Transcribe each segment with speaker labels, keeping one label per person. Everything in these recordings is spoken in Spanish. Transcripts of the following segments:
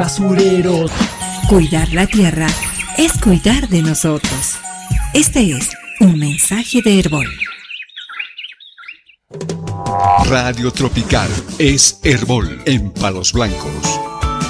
Speaker 1: basureros.
Speaker 2: Cuidar la tierra es cuidar de nosotros. Este es un mensaje de Herbol.
Speaker 3: Radio Tropical es Herbol en Palos Blancos.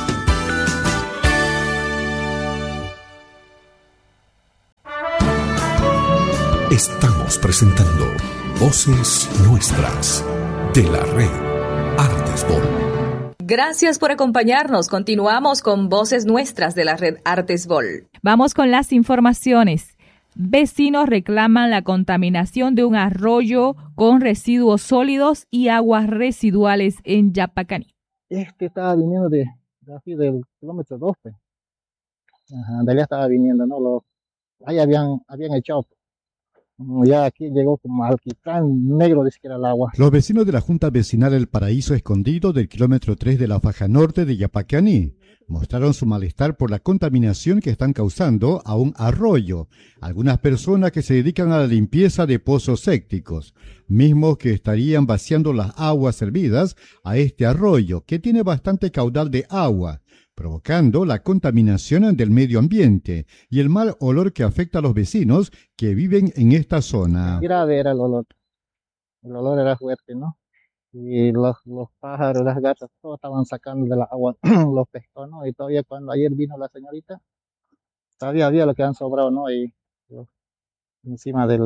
Speaker 3: Estamos presentando Voces Nuestras de la red Artesbol.
Speaker 4: Gracias por acompañarnos. Continuamos con Voces Nuestras de la red Artesbol.
Speaker 5: Vamos con las informaciones. Vecinos reclaman la contaminación de un arroyo con residuos sólidos y aguas residuales en Yapacaní.
Speaker 6: Estaba viniendo de aquí del kilómetro 12. De allá estaba viniendo, ¿no? Ahí habían echado. Ya aquí llegó como alquitrán negro, dice que era el agua.
Speaker 7: Los vecinos de la Junta Vecinal El Paraíso Escondido del kilómetro 3 de la faja norte de Yapacaní mostraron su malestar por la contaminación que están causando a un arroyo. Algunas personas que se dedican a la limpieza de pozos sépticos, mismos que estarían vaciando las aguas servidas a este arroyo, que tiene bastante caudal de agua, provocando la contaminación del medio ambiente y el mal olor que afecta a los vecinos que viven en esta zona.
Speaker 6: Grave era el olor. El olor era fuerte, ¿no? Y los pájaros, las gatas, todos estaban sacando de la agua los pescados, ¿no? Y todavía cuando ayer vino la señorita, todavía había lo que han sobrado, ¿no? Y encima del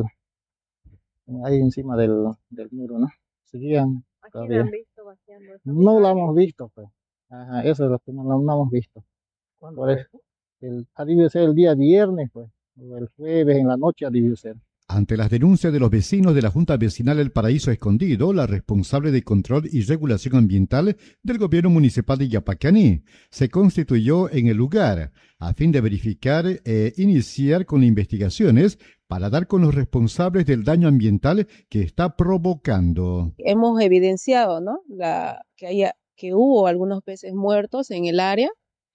Speaker 6: muro, ¿no? Seguían todavía. ¿Han visto vaciando? No lo hemos visto, pues. Ajá, eso es lo que no hemos visto. ¿Cuándo es? Ha debido ser el día viernes, pues. O el jueves en la noche ha debido ser.
Speaker 7: Ante las denuncias de los vecinos de la Junta Vecinal El Paraíso Escondido, la responsable de Control y Regulación Ambiental del Gobierno Municipal de Yapacaní se constituyó en el lugar a fin de verificar e iniciar con investigaciones para dar con los responsables del daño ambiental que está provocando.
Speaker 8: Hemos evidenciado, ¿no? Que hubo algunos peces muertos en el área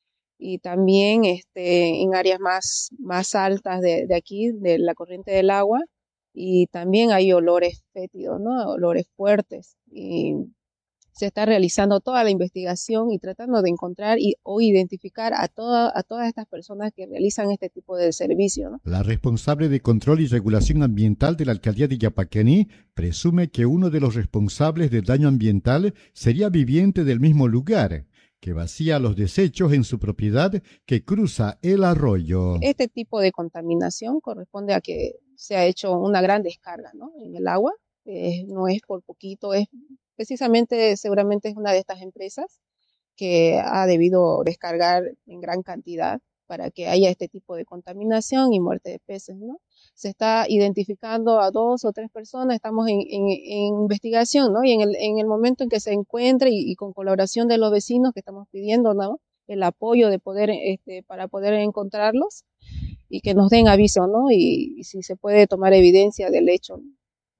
Speaker 8: y también en áreas más altas de aquí, de la corriente del agua, y también hay olores fétidos, ¿no? Olores fuertes, y se está realizando toda la investigación y tratando de encontrar o identificar a todas estas personas que realizan este tipo de servicio, ¿no?
Speaker 7: La responsable de Control y Regulación Ambiental de la Alcaldía de Yapacaní presume que uno de los responsables del daño ambiental sería viviente del mismo lugar, que vacía los desechos en su propiedad que cruza el arroyo.
Speaker 8: Este tipo de contaminación corresponde a que se ha hecho una gran descarga, ¿no? En el agua. No es por poquito, es precisamente, seguramente es una de estas empresas que ha debido descargar en gran cantidad para que haya este tipo de contaminación y muerte de peces, ¿no? Se está identificando a 2 o 3 personas, estamos en investigación, ¿no? Y en el momento en que se encuentre y con colaboración de los vecinos que estamos pidiendo, ¿no? El apoyo de poder, para poder encontrarlos y que nos den aviso, ¿no? Y si se puede tomar evidencia del hecho, ¿no?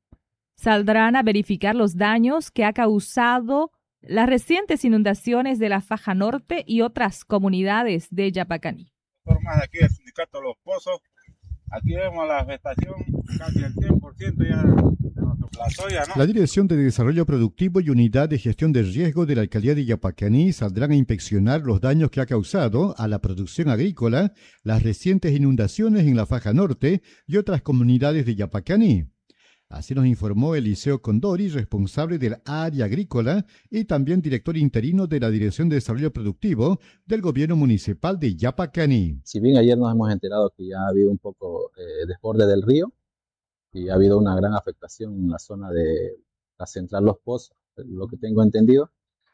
Speaker 5: Saldrán a verificar los daños que ha causado las recientes inundaciones de la faja norte y otras comunidades de Yapacaní.
Speaker 9: Formas aquí el sindicato Los Pozos. Aquí vemos la vegetación, casi el 100% ya de la soya, ¿no?
Speaker 7: La Dirección de Desarrollo Productivo y Unidad de Gestión de Riesgo de la Alcaldía de Yapacaní saldrán a inspeccionar los daños que ha causado a la producción agrícola las recientes inundaciones en la faja norte y otras comunidades de Yapacaní. Así nos informó Eliseo Condori, responsable del área agrícola y también director interino de la Dirección de Desarrollo Productivo del Gobierno Municipal de Yapacaní.
Speaker 10: Si bien ayer nos hemos enterado que ya ha habido un poco desborde del río y ha habido una gran afectación en la zona de la central Los Pozos, lo que tengo entendido,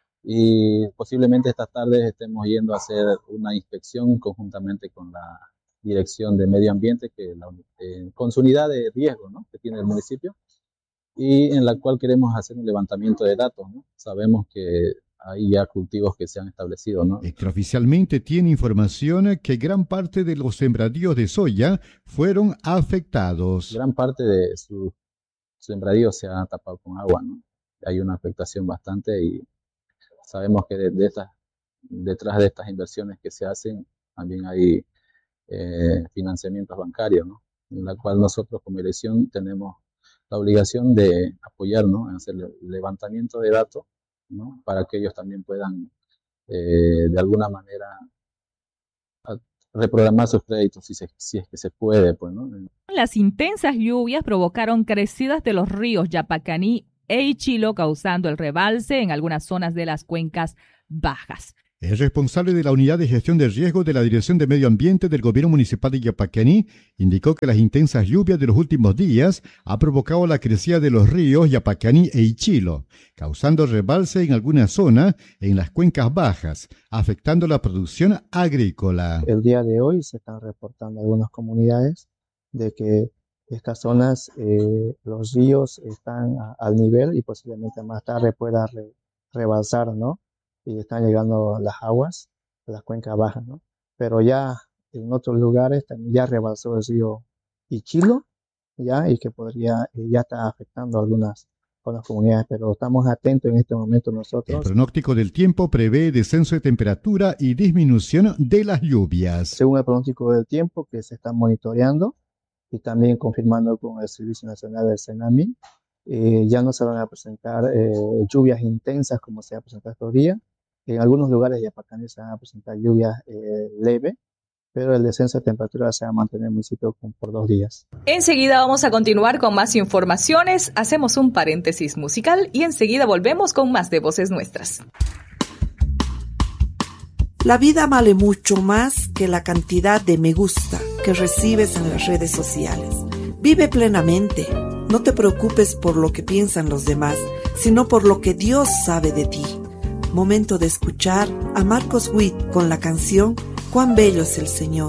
Speaker 10: y posiblemente estas tardes estemos yendo a hacer una inspección conjuntamente con la Dirección de Medio Ambiente, con su unidad de riesgo, ¿no? Que tiene el municipio, y en la cual queremos hacer un levantamiento de datos, ¿no? Sabemos que hay ya cultivos que se han establecido, ¿no?
Speaker 7: Extraoficialmente tiene información que gran parte de los sembradíos de soya fueron afectados.
Speaker 10: Gran parte de su sembradío se ha tapado con agua, ¿no? Hay una afectación bastante y sabemos que detrás de estas inversiones que se hacen también hay financiamientos bancarios, ¿no? En la cual nosotros como dirección tenemos la obligación de apoyar, ¿no? En hacer el levantamiento de datos, ¿no? Para que ellos también puedan de alguna manera reprogramar sus créditos si es que se puede, pues, ¿no?
Speaker 5: Las intensas lluvias provocaron crecidas de los ríos Yapacaní e Ichilo, causando el rebalse en algunas zonas de las cuencas bajas.
Speaker 7: El responsable de la Unidad de Gestión de Riesgos de la Dirección de Medio Ambiente del Gobierno Municipal de Yapacaní indicó que las intensas lluvias de los últimos días han provocado la crecida de los ríos Yapacaní e Ichilo, causando rebalse en algunas zonas en las cuencas bajas, afectando la producción agrícola.
Speaker 6: El día de hoy se están reportando algunas comunidades de que estas zonas, los ríos están al nivel y posiblemente más tarde pueda rebalsar, ¿no? Y están llegando las aguas a las cuencas bajas, ¿no? Pero ya en otros lugares también ya rebalsó el río Ichilo, ya, y que ya está afectando a algunas comunidades, pero estamos atentos en este momento nosotros.
Speaker 7: El pronóstico del tiempo prevé descenso de temperatura y disminución de las lluvias.
Speaker 6: Según el pronóstico del tiempo que se está monitoreando y también confirmando con el Servicio Nacional del CENAMI, ya no se van a presentar lluvias intensas como se ha presentado estos días. En algunos lugares de Yapacaní se van a presentar lluvias leves, pero el descenso de temperatura se va a mantener en el municipio por 2 días.
Speaker 4: Enseguida vamos a continuar con más informaciones, hacemos un paréntesis musical y enseguida volvemos con más de Voces Nuestras.
Speaker 1: La vida vale mucho más que la cantidad de me gusta que recibes en las redes sociales. Vive plenamente. No te preocupes por lo que piensan los demás, sino por lo que Dios sabe de ti. Momento de escuchar a Marcos Witt con la canción Cuán bello es el Señor.